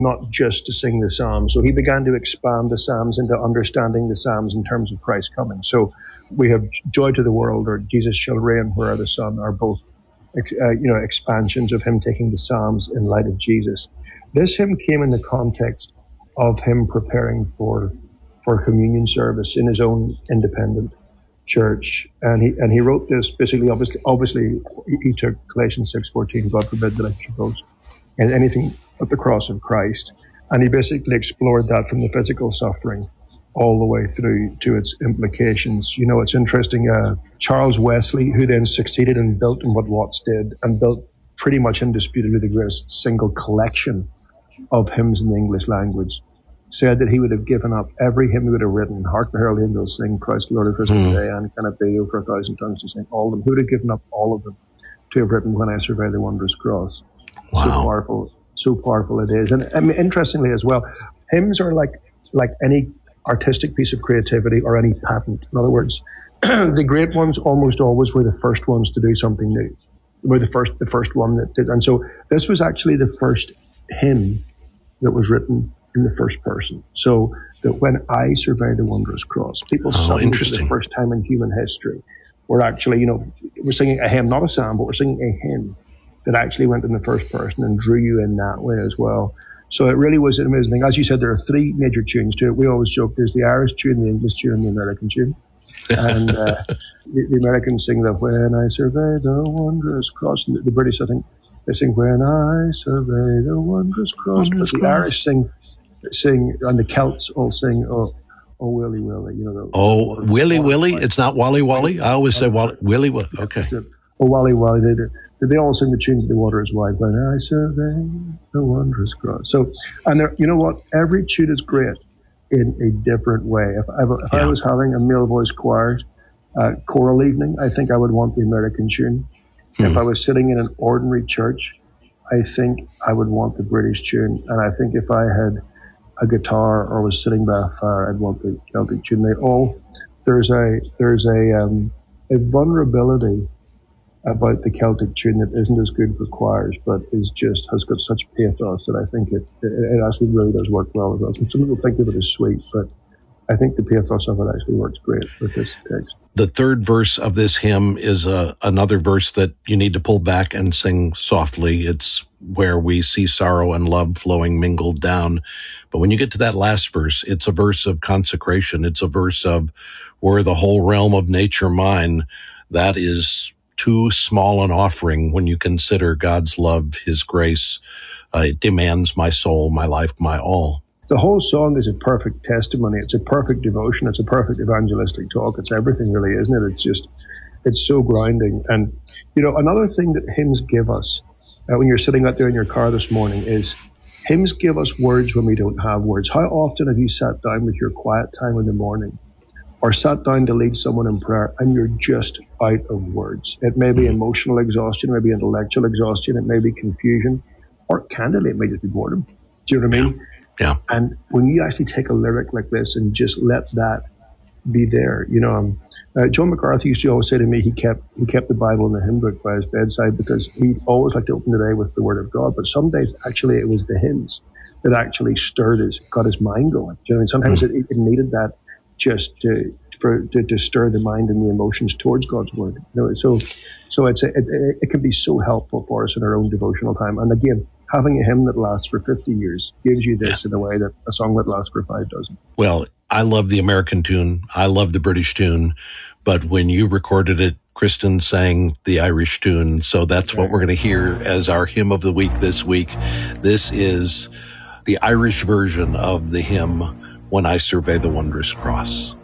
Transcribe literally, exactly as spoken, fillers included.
not just to sing the Psalms. So he began to expand the Psalms into understanding the Psalms in terms of Christ coming. So we have Joy to the World or Jesus Shall Reign, Where Are the Sun are both, uh, you know, expansions of him taking the Psalms in light of Jesus. This hymn came in the context of him preparing for for communion service in his own independent church, and he and he wrote this basically. Obviously, obviously, he took Galatians six fourteen. God forbid that I should boast in anything but the cross of Christ, and he basically explored that from the physical suffering all the way through to its implications. You know, it's interesting. Uh, Charles Wesley, who then succeeded and built in what Watts did, and built pretty much indisputably the greatest single collection of hymns in the English language, said that he would have given up every hymn he would have written, Hark the Herald Angels Sing, Christ the Lord of Christmas mm. Day, and Can It Be, for a thousand tongues to sing, all of them. He would have given up all of them to have written When I Survey the Wondrous Cross. Wow. So powerful, so powerful it is. And I mean, interestingly as well, hymns are like like any artistic piece of creativity or any patent. In other words, the great ones almost always were the first ones to do something new. Were the first, the first one that did. And so this was actually the first hymn that was written in the first person. So that when I survey the wondrous cross, people oh, suddenly for the first time in human history were actually, you know, we're singing a hymn, not a psalm, but we're singing a hymn that actually went in the first person and drew you in that way as well. So it really was an amazing thing. As you said, there are three major tunes to it. We always joke there's the Irish tune, the English tune, and the American tune. And uh, the, the Americans sing the When I Survey the Wondrous Cross. And the, the British, I think, they sing When I Survey the Wondrous Cross. Wondrous but the cross. Irish sing, sing, and the Celts all sing, Oh, oh Willy Willy. You know, the, oh, the, Willy Willy? It's not Wally Wally? I always say Wally, Willy Willy. Okay. Oh, Wally Wally. They do. They all sing the tunes of The Water is Wide When I Survey the Wondrous Cross. So, and there, you know what? Every tune is great in a different way. If, I, if yeah. I was having a male voice choir uh, choral evening, I think I would want the American tune. Hmm. If I was sitting in an ordinary church, I think I would want the British tune. And I think if I had a guitar or was sitting by a fire, I'd want the Celtic tune. They all, there's a, there's a, um, a vulnerability about the Celtic tune that isn't as good for choirs, but is just, has got such pathos that I think it, it, it actually really does work well as well. Some people think of it as sweet, but I think the pathos of it actually works great with this text. The third verse of this hymn is a, another verse that you need to pull back and sing softly. It's where we see sorrow and love flowing mingled down. But when you get to that last verse, it's a verse of consecration. It's a verse of, were the whole realm of nature mine. That is too small an offering when you consider God's love, his grace. Uh, it demands my soul, my life, my all. The whole song is a perfect testimony. It's a perfect devotion. It's a perfect evangelistic talk. It's everything really, isn't it? It's just, it's so grounding. And, you know, another thing that hymns give us uh, when you're sitting out there in your car this morning is hymns give us words when we don't have words. How often have you sat down with your quiet time in the morning or sat down to lead someone in prayer and you're just out of words? It may be emotional exhaustion, it may be intellectual exhaustion, it may be confusion, or candidly, it may just be boredom. Do you know what I mean? Yeah. And when you actually take a lyric like this and just let that be there, you know, um, uh, John MacArthur used to always say to me he kept he kept the Bible in the hymn book by his bedside because he always liked to open the day with the Word of God. But some days, actually, it was the hymns that actually stirred his, got his mind going. Do you know what I mean? Sometimes mm. it, it needed that just to, for, to, to stir the mind and the emotions towards God's Word. You know, so, so it's a, it, it can be so helpful for us in our own devotional time. And again, having a hymn that lasts for fifty years gives you this in a way that a song that lasts for five doesn't. Well, I love the American tune. I love the British tune. But when you recorded it, Kristen sang the Irish tune. So that's what we're going to hear as our hymn of the week this week. This is the Irish version of the hymn, When I Survey the Wondrous Cross.